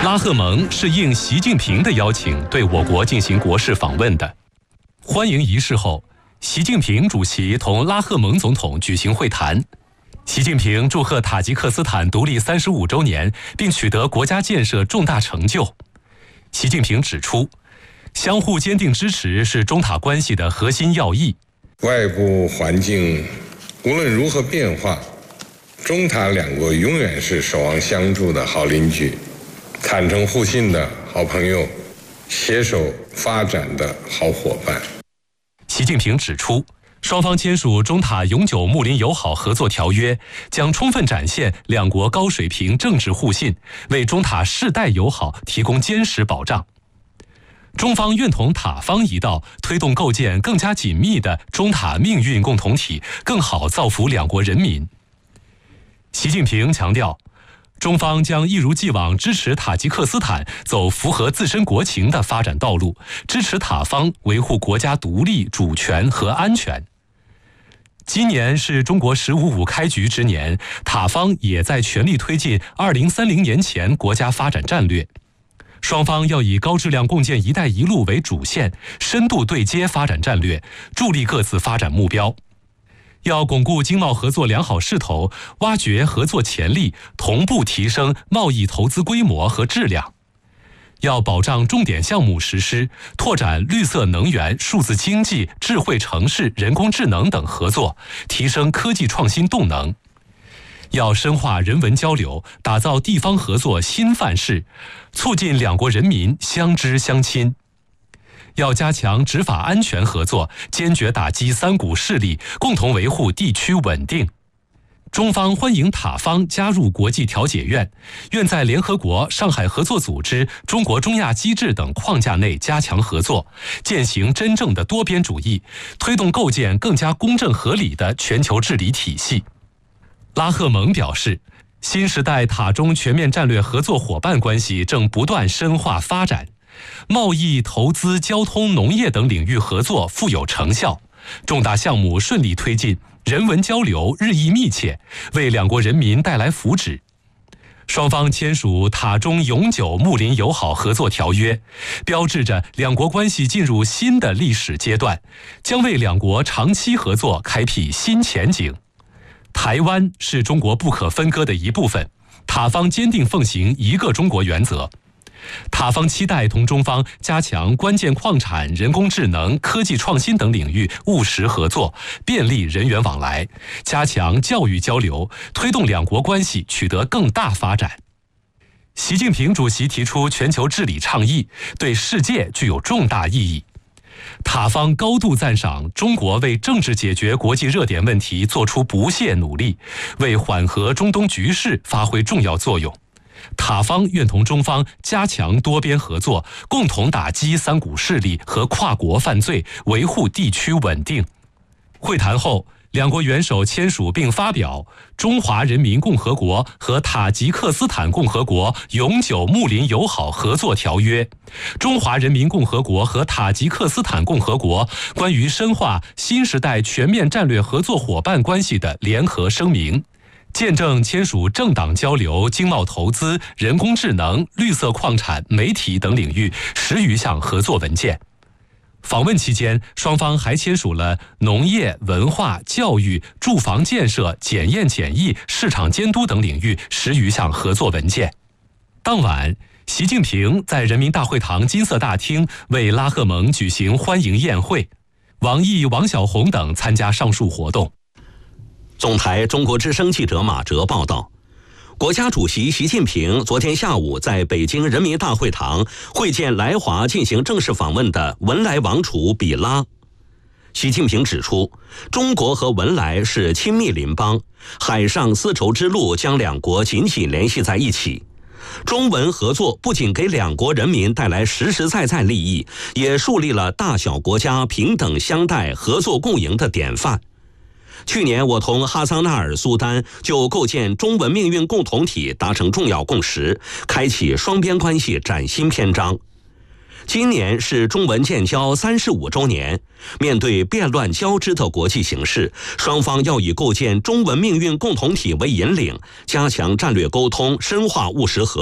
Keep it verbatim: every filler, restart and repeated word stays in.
拉赫蒙是应习近平的邀请对我国进行国事访问的。欢迎仪式后，习近平主席同拉赫蒙总统举行会谈。习近平祝贺塔吉克斯坦独立三十五周年，并取得国家建设重大成就。习近平指出，相互坚定支持是中塔关系的核心要义。 外部环境无论如何变化，中塔两国永远是守望相助的好邻居，坦诚互信的好朋友，携手发展的好伙伴。 习近平指出，双方签署中塔永久睦邻友好合作条约，将充分展现两国高水平政治互信，为中塔世代友好提供坚实保障。中方愿同塔方一道，推动构建更加紧密的中塔命运共同体，更好造福两国人民。习近平强调，中方将一如既往支持塔吉克斯坦走符合自身国情的发展道路，支持塔方维护国家独立、主权和安全。今年是中国“十五五”开局之年，塔方也在全力推进二零三零年前国家发展战略。双方要以高质量共建“一带一路”为主线，深度对接发展战略，助力各自发展目标。要巩固经贸合作良好势头，挖掘合作潜力，同步提升贸易投资规模和质量。要保障重点项目实施，拓展绿色能源、数字经济、智慧城市、人工智能等合作，提升科技创新动能。要深化人文交流，打造地方合作新范式，促进两国人民相知相亲。要加强执法安全合作，坚决打击三股势力，共同维护地区稳定。中方欢迎塔方加入国际调解院，愿在联合国、上海合作组织、中国中亚机制等框架内加强合作，践行真正的多边主义，推动构建更加公正合理的全球治理体系。拉赫蒙表示，新时代塔中全面战略合作伙伴关系正不断深化发展，贸易、投资、交通、农业等领域合作富有成效，重大项目顺利推进，人文交流日益密切，为两国人民带来福祉。双方签署塔中永久睦邻友好合作条约，标志着两国关系进入新的历史阶段，将为两国长期合作开辟新前景。台湾是中国不可分割的一部分，塔方坚定奉行一个中国原则。塔方期待同中方加强关键矿产、人工智能、科技创新等领域务实合作，便利人员往来，加强教育交流，推动两国关系取得更大发展。习近平主席提出全球治理倡议，对世界具有重大意义。塔方高度赞赏中国为政治解决国际热点问题做出不懈努力，为缓和中东局势发挥重要作用。塔方愿同中方加强多边合作，共同打击三股势力和跨国犯罪，维护地区稳定。会谈后，两国元首签署并发表《中华人民共和国和塔吉克斯坦共和国永久睦邻友好合作条约》、《中华人民共和国和塔吉克斯坦共和国关于深化新时代全面战略合作伙伴关系的联合声明》，见证签署政党交流、经贸投资、人工智能、绿色矿产、媒体等领域十余项合作文件。访问期间，双方还签署了农业、文化、教育、住房建设、检验检疫、市场监督等领域十余项合作文件。当晚，习近平在人民大会堂金色大厅为拉赫蒙举行欢迎宴会，王毅、王小洪等参加上述活动。 总台中国之声记者马哲报道，国家主席习近平昨天下午在北京人民大会堂会见来华进行正式访问的文莱王储比拉。习近平指出，中国和文莱是亲密邻邦，海上丝绸之路将两国紧紧联系在一起。中文合作不仅给两国人民带来实实在在利益，也树立了大小国家平等相待、合作共赢的典范。去年，我同哈桑纳尔苏丹就构建中文命运共同体达成重要共识，开启双边关系崭新篇章。今年是中文建交三十五周年，面对变乱交织的国际形势，双方要以构建中文命运共同体为引领，加强战略沟通，深化务实合作。